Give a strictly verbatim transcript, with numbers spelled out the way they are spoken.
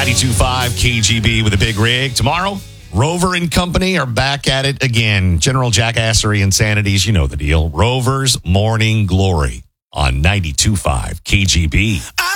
ninety-two point five K G B with a big rig. Tomorrow, Rover and company are back at it again. General Jackassery Insanities, you know the deal. Rover's Morning Glory on ninety-two point five K G B. I